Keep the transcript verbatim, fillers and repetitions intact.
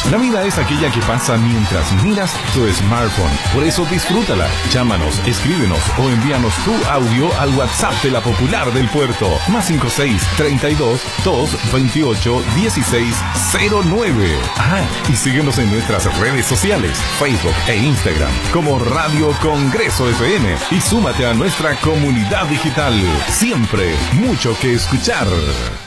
La vida es aquella que pasa mientras miras tu smartphone. Por eso disfrútala. Llámanos, escríbenos o envíanos tu audio al WhatsApp de la Popular del Puerto. Más cinco seis, treinta y dos, dos, veintiocho, dieciséis, cero nueve. Ah, y síguenos en nuestras redes sociales, Facebook e Instagram, como Radio Congreso F M. Y súmate a nuestra comunidad digital. Siempre mucho que escuchar.